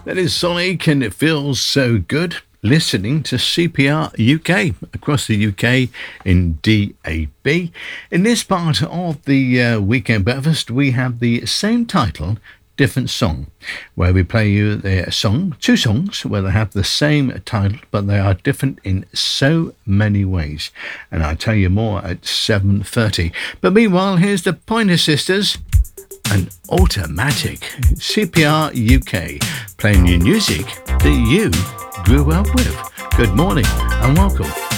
That is Sonic, and it feels so good listening to CPR UK across the UK in DAB. In this part of the weekend breakfast, we have the same title, different song, where we play you the song, two songs, where they have the same title, but they are different in so many ways. And I'll tell you more at 7:30. But meanwhile, here's the Pointer Sisters and Automatic, CPR UK, playing you music that you grew up with. Good morning and welcome.